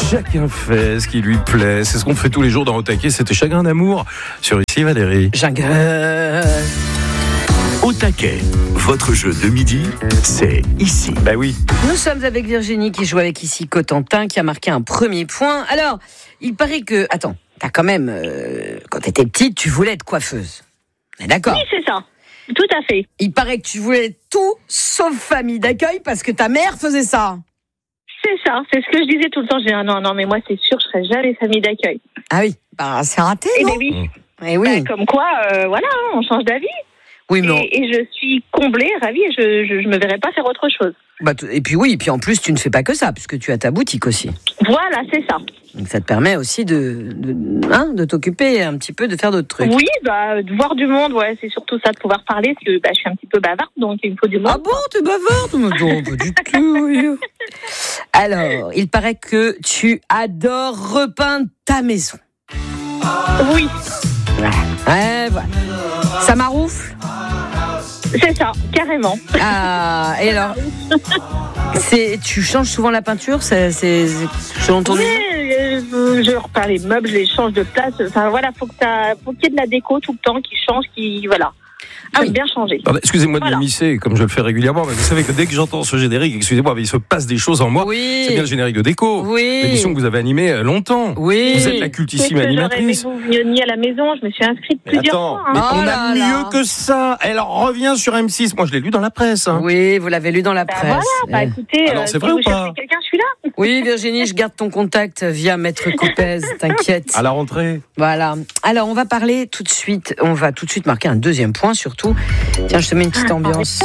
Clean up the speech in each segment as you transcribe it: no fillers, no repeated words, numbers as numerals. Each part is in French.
Chacun fait ce qui lui plaît. C'est ce qu'on fait tous les jours dans Au Taquet. C'était Chagrin d'amour sur Ici Valérie. Chagrin. Au Taquet, votre jeu de midi, c'est ici. Bah oui. Nous sommes avec Virginie qui joue avec ici Cotentin qui a marqué un premier point. Alors, il paraît que... Attends, t'as quand même... quand t'étais petite, tu voulais être coiffeuse. On est d'accord ? Oui, c'est ça. Tout à fait. Il paraît que tu voulais tout sauf famille d'accueil parce que ta mère faisait ça. C'est ça. C'est ce que je disais tout le temps. Je disais, non, mais moi, c'est sûr, je serai jamais famille d'accueil. Ah oui, bah c'est raté, non ? Oui. Eh oui. Comme quoi, voilà, on change d'avis. Oui, mais et je suis comblée, ravie, et je me verrai pas faire autre chose. et puis en plus, tu ne fais pas que ça, puisque tu as ta boutique aussi. Voilà, c'est ça. Donc ça te permet aussi de t'occuper un petit peu, de faire d'autres trucs. Oui, de voir du monde, ouais, c'est surtout ça, de pouvoir parler, parce que je suis un petit peu bavarde, donc il me faut du monde. Ah bon, t'es bavarde ? Non, pas du tout. Alors, il paraît que tu adores repeindre ta maison. Oui. Ouais, voilà. Ça m'aroufle ? C'est ça, carrément. Ah, et alors tu changes souvent la peinture, c'est selon ton Oui, je repeins les meubles, je les change de place. Enfin voilà, faut qu'il y ait de la déco tout le temps qui change, voilà. Ah oui. Bien changer. Pardon, excusez-moi Voilà. de m'immiscer, comme je le fais régulièrement, mais vous savez que dès que j'entends ce générique, excusez-moi, mais il se passe des choses en moi. Oui. C'est bien le générique de Déco. Oui. L'émission que vous avez animée longtemps. Oui. Vous êtes la cultissime animatrice. J'aurais aimé que vous veniez à la maison, je me suis inscrite plusieurs fois. Mais Oh on là a là. mieux que ça. Elle revient sur M6. Moi, je l'ai lu dans la presse. Hein. Oui, vous l'avez lu dans la presse. Voilà, écoutez, Alors, c'est si vrai vous ou pas cherchez quelqu'un, je suis là. Oui, Virginie, je garde ton contact via Maître Coupez, t'inquiète. À la rentrée. Voilà. Alors, on va parler tout de suite. On va tout de suite marquer un deuxième point, surtout. Tiens, je te mets une petite ambiance.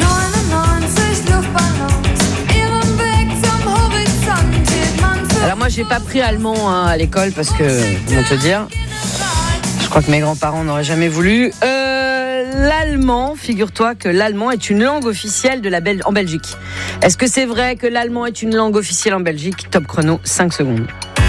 Alors moi, j'ai pas pris allemand à l'école parce que, comment te dire, je crois que mes grands-parents n'auraient jamais voulu. L'allemand, figure-toi que l'allemand est une langue officielle en Belgique. Est-ce que c'est vrai que l'allemand est une langue officielle en Belgique ? Top chrono, 5 secondes.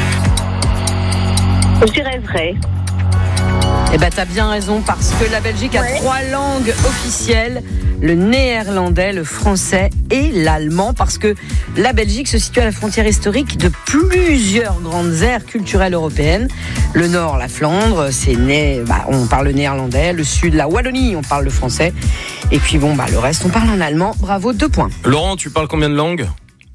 Je dirais vrai. Eh ben, t'as bien raison, parce que la Belgique a 3 langues officielles, le néerlandais, le français et l'allemand, parce que la Belgique se situe à la frontière historique de plusieurs grandes aires culturelles européennes. Le nord, la Flandre, on parle le néerlandais, le sud, la Wallonie, on parle le français, et puis le reste, on parle en allemand. Bravo, 2 points. Laurent, tu parles combien de langues ?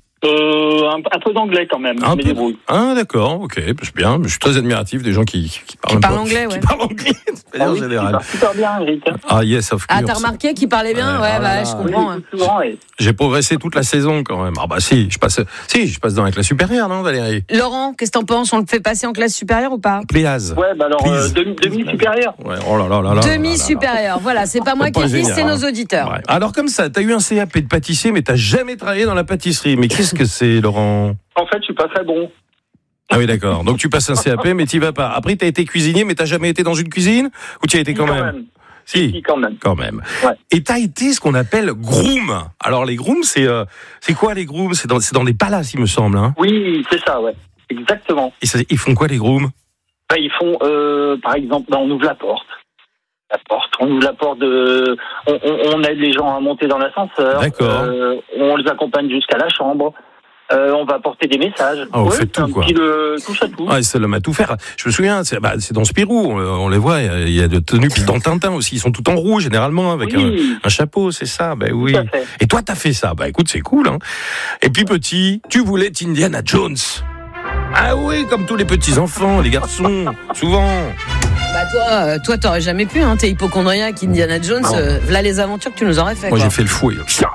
Un peu d'anglais quand même. Un peu. Ah d'accord, ok, c'est bien. Je suis très admiratif des gens qui parlent anglais, ouais. Qui parlent anglais, en général. Super bien, Eric. Ah yes, of course. Ah, t'as remarqué qu'il parlait bien ? Je comprends. Oui, souvent, ouais. J'ai progressé toute la saison quand même. Ah bah si, je passe dans la classe supérieure, non Valérie ? Laurent, qu'est-ce que t'en penses ? On le fait passer en classe supérieure ou pas ? Pléaz. Ouais, alors Please. demi-supérieur. Ouais, oh là là là là. Demi-supérieur, voilà, c'est pas moi C'est qui pas le dis, génial, c'est hein. nos auditeurs. Ouais. Alors comme ça, t'as eu un CAP de pâtissier, mais t'as jamais travaillé dans la pâtisserie. Mais qu'est-ce que c'est, Laurent ? En fait, je suis pas très bon. Ah oui, d'accord. Donc tu passes un CAP, mais t'y vas pas. Après, t'as été cuisinier, mais t'as jamais été dans une cuisine ? Ou t'y as été quand même ? Si, quand même. Quand même. Ouais. Et t'as été ce qu'on appelle groom. Alors les grooms, c'est quoi les grooms ? C'est dans les palaces, il me semble. Hein. Oui, c'est ça, ouais. Exactement. Et ils font quoi les grooms ? Ils font, par exemple, on ouvre la porte. On ouvre la porte on aide les gens à monter dans l'ascenseur. D'accord. On les accompagne jusqu'à la chambre. On va porter des messages. Ah, on fait tout, quoi. Touche à tout. Ah, c'est l'homme à tout faire. Je me souviens, c'est dans Spirou, on les voit, il y a de tenues, puis dans Tintin aussi, ils sont tout en rouge, généralement, avec un chapeau, c'est ça, oui. Tout à fait. Et toi, t'as fait ça, écoute, c'est cool, hein. Et puis petit, tu voulais être Indiana Jones. Ah oui, comme tous les petits enfants, les garçons, souvent. Toi, t'aurais jamais pu, hein, t'es hypocondriaque, Indiana Jones, voilà les aventures que tu nous aurais fait. Moi, quoi. j'ai fait le fouet.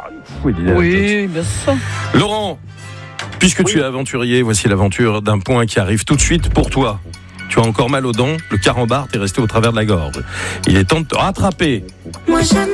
Oui, bien sûr. Laurent, puisque tu es aventurier, voici l'aventure d'un point qui arrive tout de suite pour toi. Tu as encore mal aux dents, le carambar t'est resté au travers de la gorge. Il est temps de te rattraper. Moi j'aime